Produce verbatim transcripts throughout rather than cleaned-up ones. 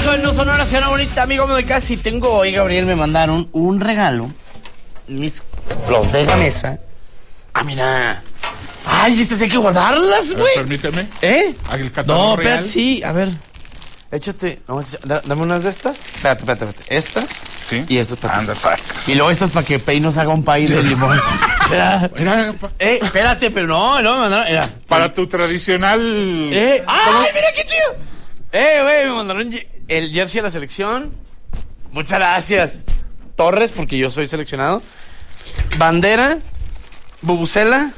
Hijo, no son una señora bonita, amigo de casi. Tengo hoy, Gabriel, me mandaron un regalo. Mis, los de la mesa. Ah, mira. Ay, estas hay que guardarlas, güey. Permíteme. ¿Eh? El catálogo No, real. espérate, sí, a ver. Échate, no, da- dame unas de estas. Espérate, espérate, espérate. Estas. Sí. Y estas para Anda, que. saca. Y luego estas para que Pei nos haga un pay de limón. Mira. Mira, pa- Eh, espérate, pero no, no me mandaron. Mira. para tu tradicional. Eh, ¡ay, mira qué chido! Eh, güey, me mandaron ye- el jersey a la selección. Muchas gracias. Torres, porque yo soy seleccionado. Bandera. Bubucela.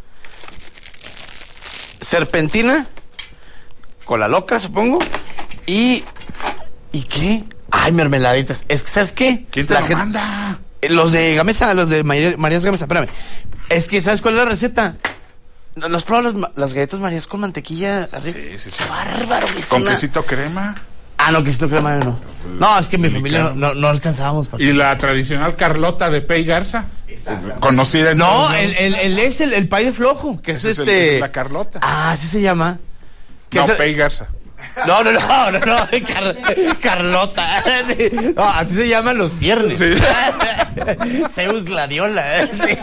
Serpentina. Cola loca, supongo. Y... ¿Y qué? Ay, mermeladitas. Es que, ¿sabes qué? ¿Quién te La lo gente- manda? eh, Los de Gamesa, los de María- Marías Gamesa, espérame. Es que, ¿sabes cuál es la receta? ¿No no has probado las, ma- las galletas Marías con mantequilla arriba? Sí, sí, sí. Bárbaro, güey, Con una- quesito crema. Ah, no, quesito crema no. No, es que mi familia no, Delicado. no, no alcanzábamos para... Y la tradicional Carlota de Pei Garza. Conocida en No, todos lados. el, el, el es el, el pay de flojo, que es Ese es el- este... es la Carlota. Ah, así se llama. Que No, es- Pei Garza. No, no, no, no, no, Car- Carlota. No, así se llaman los viernes. Sí. Zeus Gladiola. Sí.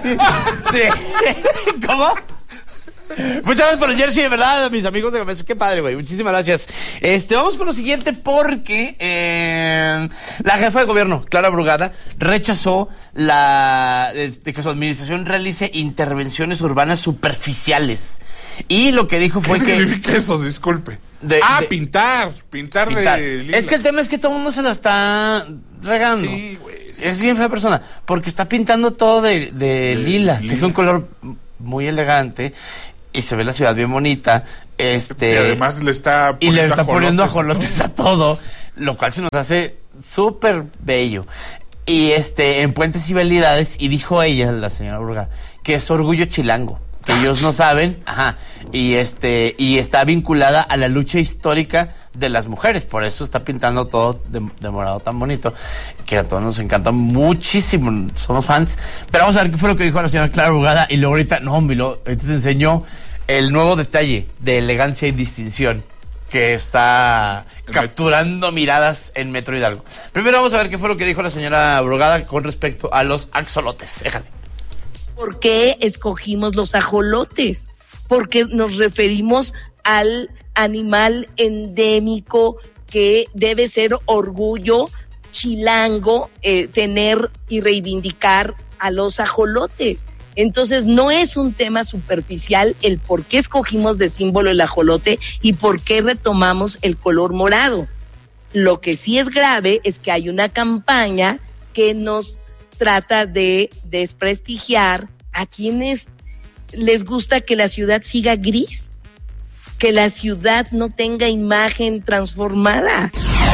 Sí. ¿Cómo? Muchas gracias por el jersey, de verdad, mis amigos de Gamesa. Qué padre, güey. Muchísimas gracias. Este, vamos con lo siguiente porque eh, la jefa de gobierno, Clara Brugada, rechazó la de, de que su administración realice intervenciones urbanas superficiales. Y lo que dijo fue ¿Qué que... significa eso? Disculpe. De- ah, de- pintar. Pintar, Pintar. de lila. Es que el tema es que todo el mundo se la está regando. Sí, güey. sí. Es bien fea persona, porque está pintando todo de, de lila, que lila. es un color muy elegante, y se ve la ciudad bien bonita. Este, Y además le está y le poniendo está poniendo ajolotes. ajolotes a todo, lo cual se nos hace súper bello. Y este, en Puentes y Vialidades, y dijo ella, la señora Burga, que es orgullo chilango, que ellos no saben, ajá, y este, y está vinculada a la lucha histórica de las mujeres, por eso está pintando todo de, de morado tan bonito, que a todos nos encanta muchísimo, somos fans. Pero vamos a ver qué fue lo que dijo la señora Clara Brugada, y luego ahorita, no, hombre, lo- ahorita te enseñó el nuevo detalle de elegancia y distinción que está capturando miradas en Metro Hidalgo. Primero vamos a ver qué fue lo que dijo la señora Brugada con respecto a los axolotes. Déjale. ¿Por qué escogimos los ajolotes? Porque nos referimos al animal endémico que debe ser orgullo chilango, eh, tener y reivindicar a los ajolotes. Entonces no es un tema superficial el por qué escogimos de símbolo el ajolote y por qué retomamos el color morado. Lo que sí es grave es que hay una campaña que nos trata de desprestigiar a quienes les gusta que la ciudad siga gris, que la ciudad no tenga imagen transformada.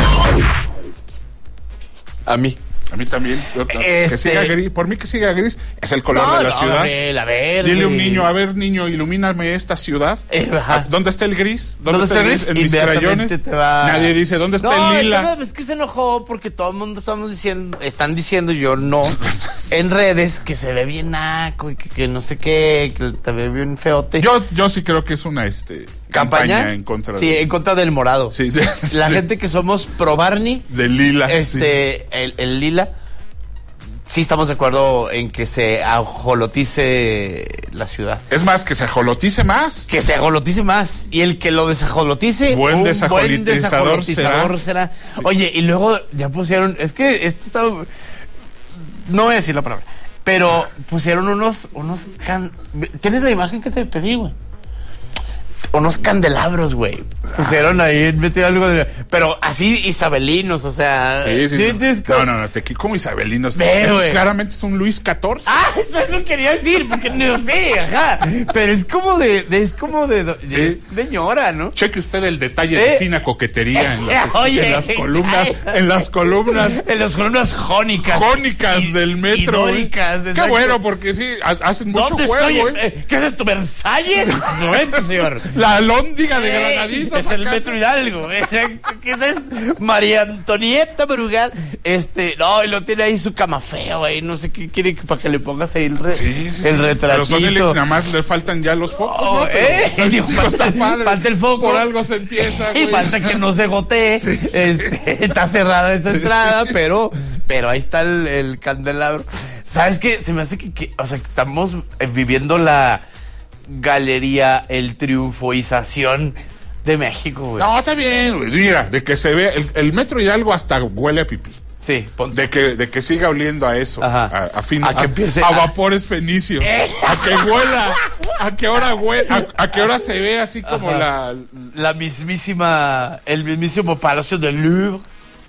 A mí. A mí también. Yo- Este- Que siga gris. Por mí que siga gris. Es el color No, de la no, ciudad. Gabriel, a ver, Dile a un güey. niño, a ver, niño, ilumíname esta ciudad. Eh, ajá. ¿Dónde está el gris? ¿Dónde está el gris? En mis Inmediatamente crayones. te va- Nadie dice, ¿dónde está No, el el lila? tema es que se enojó porque todo el mundo estamos diciendo, están diciendo, yo no, en redes, que se ve bien naco y que, que no sé qué, que te ve bien feote. Yo, yo sí creo que es una este ¿Campaña? campaña en contra Sí, de, en contra del morado. Sí, sí. La gente que somos pro Barney, de lila. sí. este, el, el lila, sí estamos de acuerdo en que se ajolotice la ciudad. Es más, que se ajolotice más. Que se ajolotice más. Y el que lo desajolotice, Buen un buen desajolotizador desajolotizador será. Oye, y luego ya pusieron, es que esto está, no voy a decir la palabra, pero pusieron unos, unos can, ¿tienes la imagen que te pedí, güey? Unos candelabros, güey. Pusieron ahí, metido algo de, pero así isabelinos, o sea. Sí, sí, ¿sí sí. entiendes? No, no, no, te como isabelinos. Ve, Estos güey. claramente es un Luis catorce. Ah, eso, eso quería decir, porque no sé, ajá. Pero es como de, de- es como de, de, Sí. es de ñora, ¿no? Cheque usted el detalle Eh. de fina coquetería en las, Oye, en las columnas, en las columnas En las columnas jónicas. jónicas Y- del metro. y güey. dóricas, Qué bueno, porque sí, ha- hacen mucho ¿Dónde juego, estoy? ¿eh? Eh, ¿Qué es esto, Versalles? No, señor. La alhóndiga de Granaditas. Es el Metro Hidalgo. Ese, ese es María Antonieta Brugal. Este, no, y lo tiene ahí su cama fea, güey. No sé qué quiere para que le pongas ahí el, re, sí, sí, el sí. retratito. Pero son eléctricos, nada más le faltan ya los focos, oh, ¿no? Eh, Pero, digo, falta, padre. falta el foco. Por algo se empieza, güey. Y falta que no se gotee. Sí. Este, está cerrada esta sí. entrada, pero, pero ahí está el, el candelabro. ¿Sabes qué? Se me hace que, que, o sea, que estamos viviendo la galería, el triunfoización de México, güey. No, está bien, güey. Mira, de que se ve, el, el Metro Hidalgo hasta huele a pipí. Sí, ponte. De que, de que siga oliendo a eso. Ajá. A, a fin a, que empiece, a, a, a vapores fenicios. Eh. A que huela. A que ahora huele, a, a que ahora se ve así como Ajá. la. La mismísima. El mismísimo Palacio del Louvre.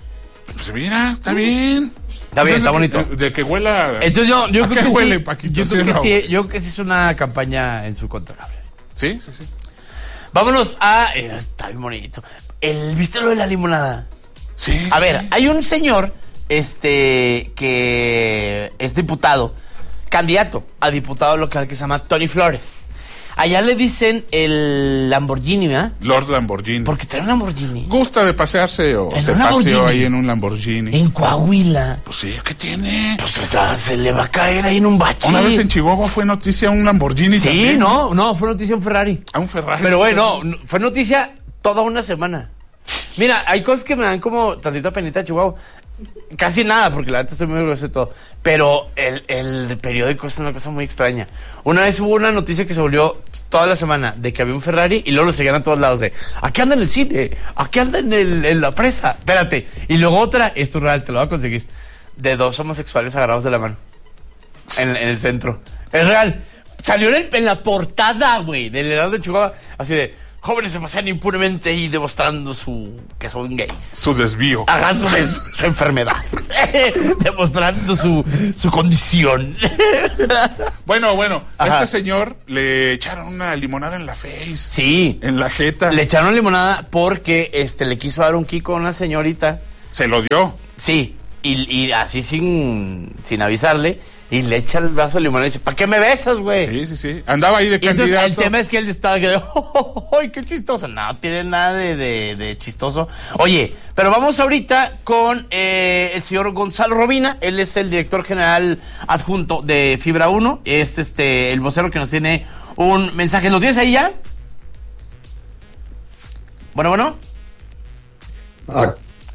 Pues mira, está bien. Está bien, está bonito. De, de que huela. Entonces yo, yo ¿A creo qué que huele, sí, Paquito? yo creo Sí, que no, sí, güey. yo creo que sí es una campaña en su contra. Sí, sí, sí. Vámonos a. Eh, está bien bonito. El, ¿viste lo de la limonada? Sí. A ver, sí. hay un señor, este, que es diputado, candidato a diputado local que se llama Tony Flores. Allá le dicen el Lamborghini, ¿verdad? Lord Lamborghini. Porque trae un Lamborghini. ¿Gusta de pasearse o ¿En se un paseó Lamborghini? ahí en un Lamborghini? En Coahuila. Pues sí, ¿qué tiene? Pues o sea, se le va a caer ahí en un bache. Una vez en Chihuahua fue noticia un Lamborghini. Sí, también. no, no, fue noticia un Ferrari. A un Ferrari. Pero bueno, no, fue noticia toda una semana. Mira, hay cosas que me dan como tantita penita de Chihuahua. Casi nada, porque la neta estoy muy orgulloso de todo. Pero el, el periódico es una cosa muy extraña. Una vez hubo una noticia que se volvió toda la semana de que había un Ferrari y luego lo seguían a todos lados de aquí anda en el cine, aquí anda en, el, en la presa. Espérate. Y luego otra, esto es real, te lo voy a conseguir. De dos homosexuales agarrados de la mano. En, en el centro. Es real. Salió en, el, en la portada, güey, del Heraldo de Chihuahua. Así de jóvenes se pasean impunemente y demostrando su que son gays. Su desvío. Hagan su, des, su enfermedad. Demostrando su, su condición. Bueno, bueno, Ajá. a este señor le echaron una limonada en la face. Sí. En la jeta. Le echaron limonada porque este le quiso dar un kiko a una señorita. Se lo dio. Sí. Y, y así sin, sin avisarle. Y le echa el vaso de limonada y dice, ¿para qué me besas, güey? Sí, sí, sí. Andaba ahí de Y entonces candidato. el tema es que él estaba que, oh, oh, oh, qué chistoso. No tiene nada de, de, de chistoso. Oye, pero vamos ahorita con eh, el señor Gonzalo Robina. Él es el director general adjunto de Fibra uno. Es este el vocero que nos tiene un mensaje. ¿Lo tienes ahí ya? Bueno, bueno. Ah,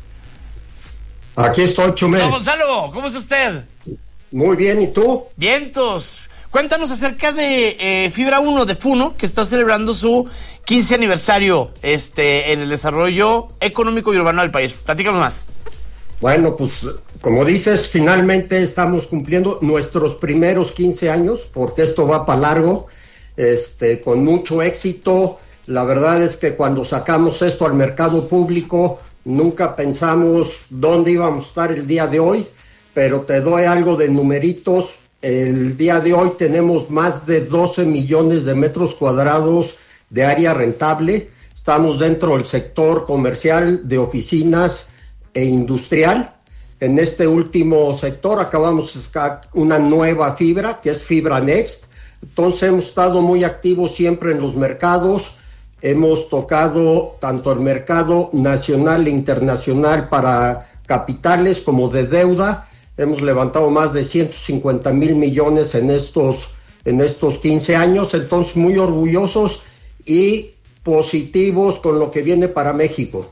aquí estoy, Chumel. Don Gonzalo, ¿cómo es usted? Muy bien, ¿y tú? Vientos. Cuéntanos acerca de eh, Fibra uno de Funo, que está celebrando su quince aniversario este, en el desarrollo económico y urbano del país. Platícanos más. Bueno, pues como dices, finalmente estamos cumpliendo nuestros primeros quince años, porque esto va para largo, este, con mucho éxito. La verdad es que cuando sacamos esto al mercado público, nunca pensamos dónde íbamos a estar el día de hoy, pero te doy algo de numeritos. El día de hoy tenemos más de doce millones de metros cuadrados de área rentable. Estamos dentro del sector comercial, de oficinas e industrial. En este último sector acabamos de sacar una nueva fibra, que es Fibra Next. Entonces hemos estado muy activos siempre en los mercados. Hemos tocado tanto el mercado nacional e internacional para capitales como de deuda. Hemos levantado más de ciento cincuenta mil millones en estos, en estos quince años, entonces muy orgullosos y positivos con lo que viene para México.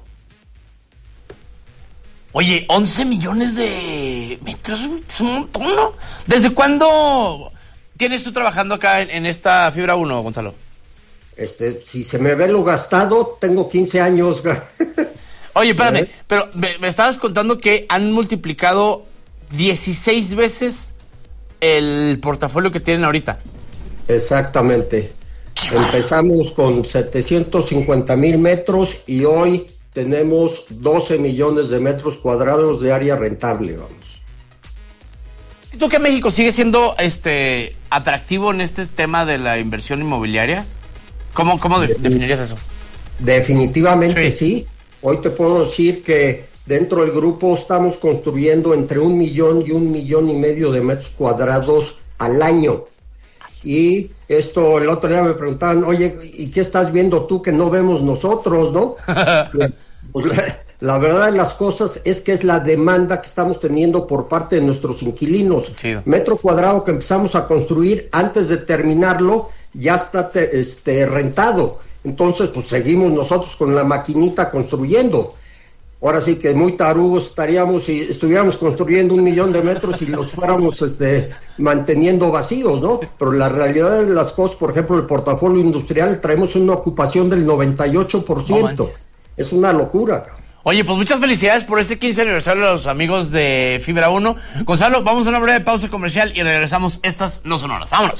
Oye, once millones de metros, es un montón, ¿no? ¿Desde cuándo tienes tú trabajando acá en, en esta Fibra uno, Gonzalo? Este, si se me ve lo gastado, tengo quince años. Oye, espérate, pero me, me estabas contando que han multiplicado dieciséis veces el portafolio que tienen ahorita. Exactamente. Empezamos con setecientos cincuenta mil metros y hoy tenemos doce millones de metros cuadrados de área rentable, vamos. ¿Tú que México sigue siendo este atractivo en este tema de la inversión inmobiliaria? ¿Cómo, cómo de, definirías eso? Definitivamente sí. sí. Hoy te puedo decir que dentro del grupo estamos construyendo entre un millón y un millón y medio de metros cuadrados al año. Y esto, el otro día me preguntaban, oye, ¿y qué estás viendo tú que no vemos nosotros, no? Pues la, la verdad de las cosas es que es la demanda que estamos teniendo por parte de nuestros inquilinos. Sí. Metro cuadrado que empezamos a construir, antes de terminarlo, ya está te, este, rentado. Entonces, pues seguimos nosotros con la maquinita construyendo. Ahora sí que muy tarugos estaríamos si estuviéramos construyendo un millón de metros y los fuéramos este, manteniendo vacíos, ¿no? Pero la realidad de las cosas, por ejemplo, el portafolio industrial, traemos una ocupación del noventa y ocho por ciento. No es una locura. Oye, pues muchas felicidades por este quince aniversario a los amigos de Fibra uno. Gonzalo, vamos a una breve pausa comercial y regresamos. Estas no son horas. ¡Vámonos!